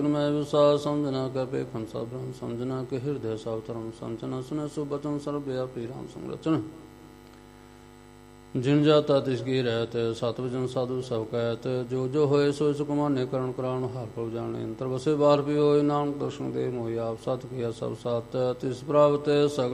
मैं विश्वास समझना कर पे खंसा ब्रह्म समझना के हृदय सावतरम संचना सुन सुबचन सर्वव्यापी राम संरचन जिन जाता तिसकी रहत सतवचन साधु सब कहत जो जो होए सो सुकुमान्य करण करान हार प्रभु जाने अंतर बसे बाहर भी होए नाम दर्शन दे मोहि आप सत किया सब सात तिस प्राप्त सगल